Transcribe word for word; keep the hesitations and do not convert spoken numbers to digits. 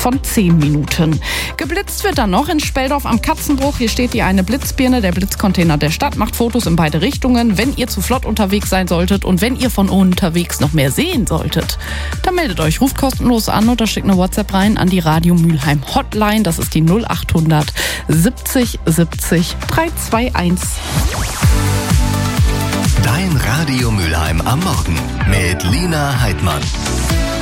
von zehn Minuten. Geblitzt wird dann noch in Speldorf am Katzenbruch. Hier steht die eine Blitzbirne. Der Blitzcontainer der Stadt macht Fotos in beide Richtungen. Wenn ihr zu flott unterwegs sein solltet und wenn ihr von unterwegs noch mehr sehen solltet, dann meldet euch, ruft kostenlos an oder schickt eine WhatsApp rein an die Radio Mülheim Hotline. Das ist die null achthundert siebzig siebzig dreihunderteinundzwanzig. Dein Radio Mülheim am Morgen mit Lina Heidmann.